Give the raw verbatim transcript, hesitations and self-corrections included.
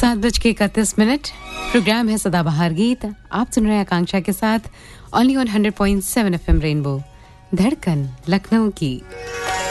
सात बज के इकतीस मिनट प्रोग्राम है सदाबहार गीत। आप सुन रहे हैं आकांक्षा के साथ only on hundred point seven FM rainbow धड़कन लखनऊ की।